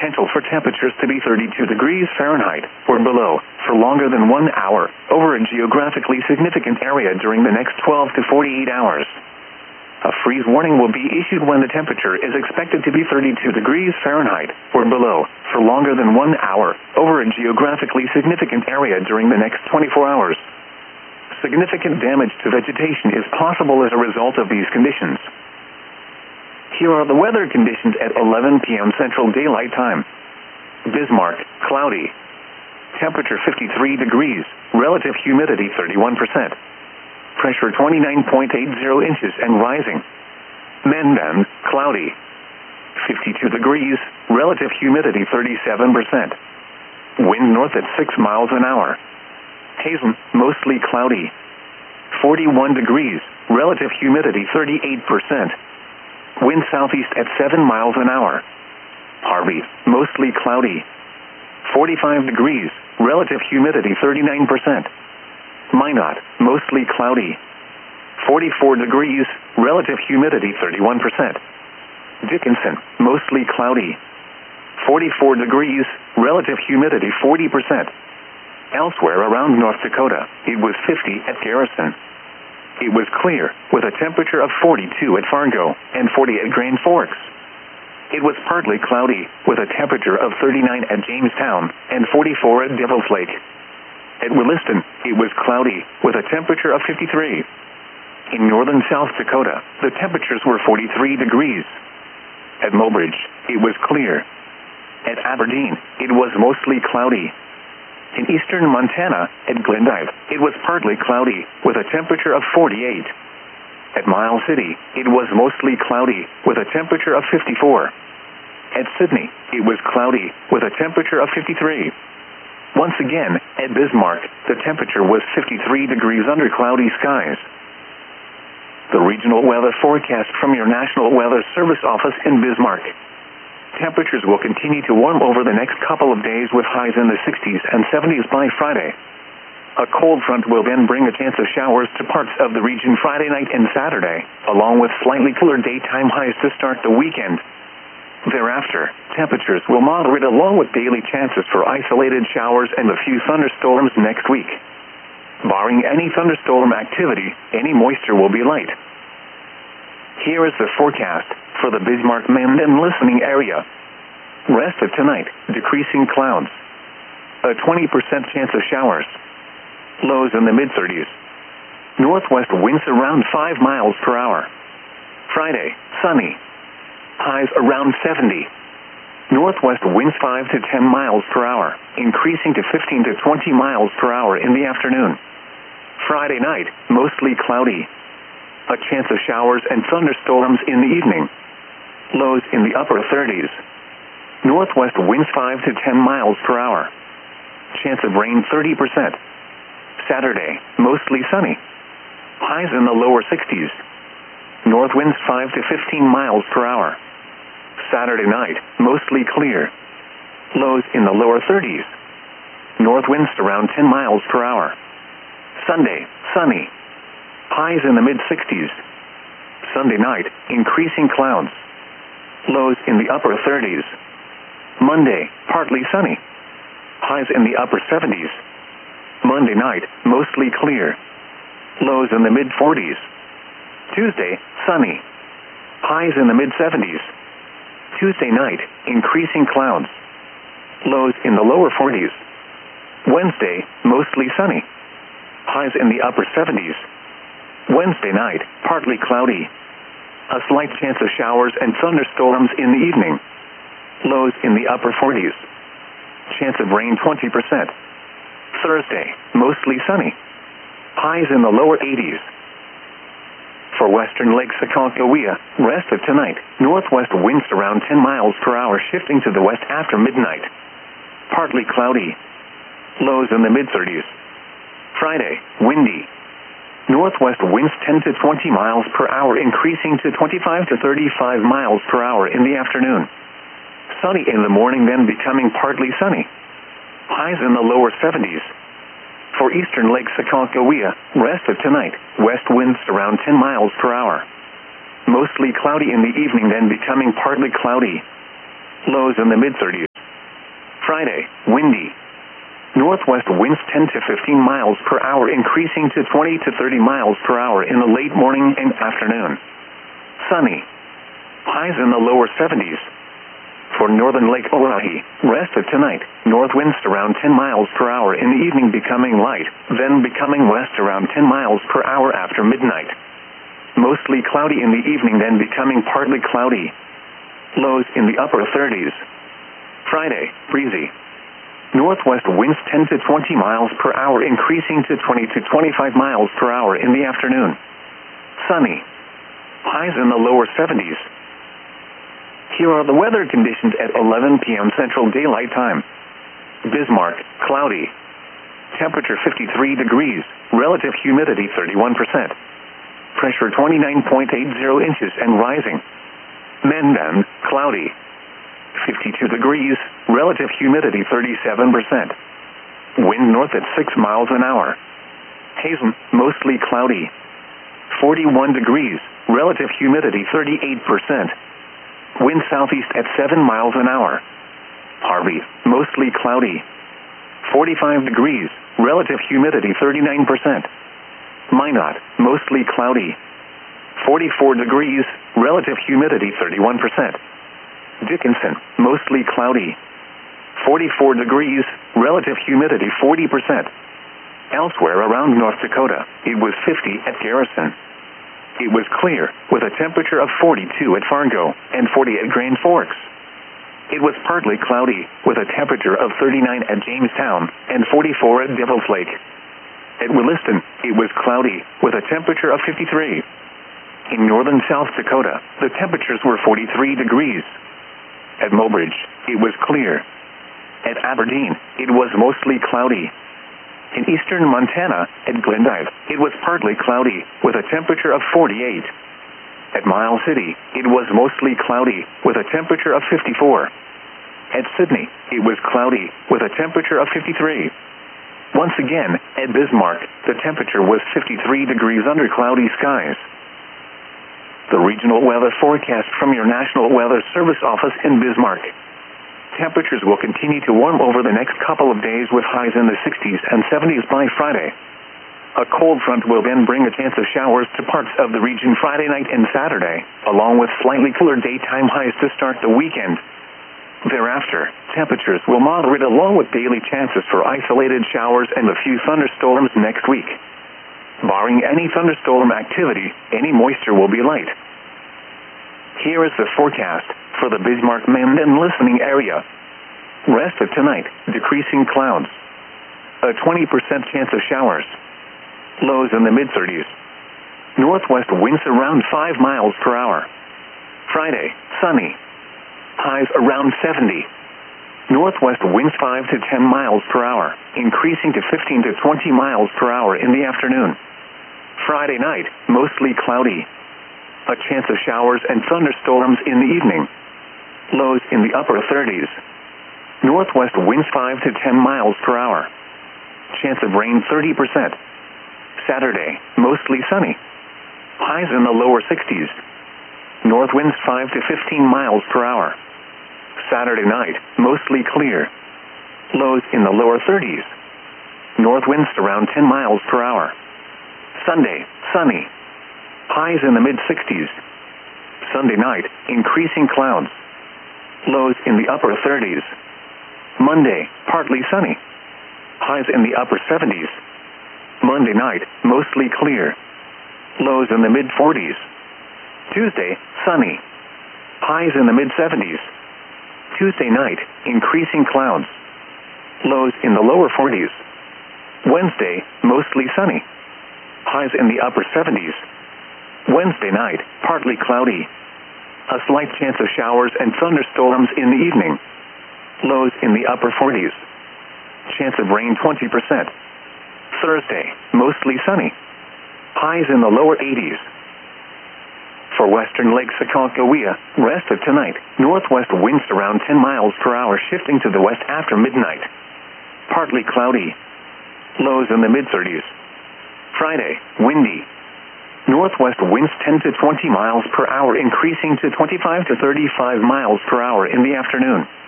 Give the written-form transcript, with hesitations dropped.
potential for temperatures to be 32 degrees Fahrenheit or below for longer than 1 hour over a geographically significant area during the next 12 to 48 hours. A freeze warning will be issued when the temperature is expected to be 32 degrees Fahrenheit or below for longer than 1 hour over a geographically significant area during the next 24 hours. Significant damage to vegetation is possible as a result of these conditions. Here are the weather conditions at 11 p.m. Central Daylight Time. Bismarck, cloudy. Temperature 53 degrees, relative humidity 31%. Pressure 29.80 inches and rising. Mendon, cloudy. 52 degrees, relative humidity 37%. Wind north at 6 miles an hour. Hazen, mostly cloudy. 41 degrees, relative humidity 38%. Wind southeast at 7 miles an hour. Harvey, mostly cloudy. 45 degrees, relative humidity 39%. Minot, mostly cloudy. 44 degrees, relative humidity 31%. Dickinson, mostly cloudy. 44 degrees, relative humidity 40%. Elsewhere around North Dakota, it was 50 at Garrison. It was clear, with a temperature of 42 at Fargo and 40 at Grand Forks. It was partly cloudy, with a temperature of 39 at Jamestown and 44 at Devil's Lake. At Williston, it was cloudy, with a temperature of 53. In northern South Dakota, the temperatures were 43 degrees. At Mobridge, it was clear. At Aberdeen, it was mostly cloudy. In eastern Montana, at Glendive, it was partly cloudy, with a temperature of 48. At Miles City, it was mostly cloudy, with a temperature of 54. At Sydney, it was cloudy, with a temperature of 53. Once again, at Bismarck, the temperature was 53 degrees under cloudy skies. The regional weather forecast from your National Weather Service office in Bismarck. Temperatures will continue to warm over the next couple of days with highs in the 60s and 70s by Friday. A cold front will then bring a chance of showers to parts of the region Friday night and Saturday, along with slightly cooler daytime highs to start the weekend. Thereafter, temperatures will moderate along with daily chances for isolated showers and a few thunderstorms next week. Barring any thunderstorm activity, any moisture will be light. Here is the forecast for the Bismarck-Mendon listening area. Rest of tonight, decreasing clouds. A 20% chance of showers. Lows in the mid-30s. Northwest winds around 5 miles per hour. Friday, sunny. Highs around 70. Northwest winds 5 to 10 miles per hour, increasing to 15 to 20 miles per hour in the afternoon. Friday night, mostly cloudy. A chance of showers and thunderstorms in the evening. Lows in the upper 30s. Northwest winds 5 to 10 miles per hour. Chance of rain 30%. Saturday, mostly sunny. Highs in the lower 60s. North winds 5 to 15 miles per hour. Saturday night, mostly clear. Lows in the lower 30s. North winds around 10 miles per hour. Sunday, sunny. Highs in the mid-60s. Sunday night, increasing clouds. Lows in the upper 30s. Monday, partly sunny. Highs in the upper 70s. Monday night, mostly clear. Lows in the mid-40s. Tuesday, sunny. Highs in the mid-70s. Tuesday night, increasing clouds. Lows in the lower 40s. Wednesday, mostly sunny. Highs in the upper 70s. Wednesday night, partly cloudy. A slight chance of showers and thunderstorms in the evening. Lows in the upper 40s. Chance of rain 20%. Thursday, mostly sunny. Highs in the lower 80s. For western Lake Aconcagua, rest of tonight, northwest winds around 10 miles per hour shifting to the west after midnight. Partly cloudy. Lows in the mid-30s. Friday, windy. Northwest winds 10 to 20 miles per hour increasing to 25 to 35 miles per hour in the afternoon. Sunny in the morning, then becoming partly sunny. Highs in the lower 70s. For eastern Lake Aconcagua, rest of tonight, west winds around 10 miles per hour. Mostly cloudy in the evening, then becoming partly cloudy. Lows in the mid-30s. Friday, windy. Northwest winds 10 to 15 miles per hour, increasing to 20 to 30 miles per hour in the late morning and afternoon. Sunny. Highs in the lower 70s. For northern Lake Oahe, rest of tonight, north winds around 10 miles per hour in the evening, becoming light, then becoming west around 10 miles per hour after midnight. Mostly cloudy in the evening, then becoming partly cloudy. Lows in the upper 30s. Friday, breezy. Northwest winds 10 to 20 miles per hour, increasing to 20 to 25 miles per hour in the afternoon. Sunny. Highs in the lower 70s. Here are the weather conditions at 11 p.m. Central Daylight Time. Bismarck, cloudy. Temperature 53 degrees, relative humidity 31%. Pressure 29.80 inches and rising. Mendon, cloudy. 52 degrees, relative humidity 37%. Wind north at 6 miles an hour. Hazen, mostly cloudy. 41 degrees, relative humidity 38%. Wind southeast at 7 miles an hour. Harvey, mostly cloudy. 45 degrees, relative humidity 39%. Minot, mostly cloudy. 44 degrees, relative humidity 31%. Dickinson, mostly cloudy. 44 degrees, relative humidity 40%. Elsewhere around North Dakota, it was 50 at Garrison. It was clear, with a temperature of 42 at Fargo and 40 at Grand Forks. It was partly cloudy, with a temperature of 39 at Jamestown and 44 at Devil's Lake. At Williston, it was cloudy, with a temperature of 53. In northern South Dakota, the temperatures were 43 degrees. At Mobridge, it was clear. At Aberdeen, it was mostly cloudy. In eastern Montana, at Glendive, it was partly cloudy, with a temperature of 48. At Miles City, it was mostly cloudy, with a temperature of 54. At Sydney, it was cloudy, with a temperature of 53. Once again, at Bismarck, the temperature was 53 degrees under cloudy skies. The regional weather forecast from your National Weather Service office in Bismarck. Temperatures will continue to warm over the next couple of days, with highs in the 60s and 70s by Friday. A cold front will then bring a chance of showers to parts of the region Friday night and Saturday, along with slightly cooler daytime highs to start the weekend. Thereafter, temperatures will moderate, along with daily chances for isolated showers and a few thunderstorms next week. Barring any thunderstorm activity, any moisture will be light. Here is the forecast for the Bismarck-Mendon listening area. Rest of tonight, decreasing clouds. A 20% chance of showers. Lows in the mid-30s. Northwest winds around 5 miles per hour. Friday, sunny. Highs around 70. Northwest winds 5 to 10 miles per hour, increasing to 15 to 20 miles per hour in the afternoon. Friday night, mostly cloudy. A chance of showers and thunderstorms in the evening. Lows in the upper 30s. Northwest winds 5 to 10 miles per hour. Chance of rain 30%. Saturday, mostly sunny. Highs in the lower 60s. North winds 5 to 15 miles per hour. Saturday night, mostly clear. Lows in the lower 30s. North winds around 10 miles per hour. Sunday, sunny. Highs in the mid-60s. Sunday night, increasing clouds. Lows in the upper 30s. Monday, partly sunny. Highs in the upper 70s. Monday night, mostly clear. Lows in the mid-40s. Tuesday, sunny. Highs in the mid-70s. Tuesday night, increasing clouds. Lows in the lower 40s. Wednesday, mostly sunny. Highs in the upper 70s. Wednesday night, partly cloudy. A slight chance of showers and thunderstorms in the evening. Lows in the upper 40s. Chance of rain 20%. Thursday, mostly sunny. Highs in the lower 80s. For western Lake Sakakawea, rest of tonight, northwest winds around 10 miles per hour, shifting to the west after midnight. Partly cloudy. Lows in the mid-30s. Friday, windy. Northwest winds 10 to 20 miles per hour, increasing to 25 to 35 miles per hour in the afternoon.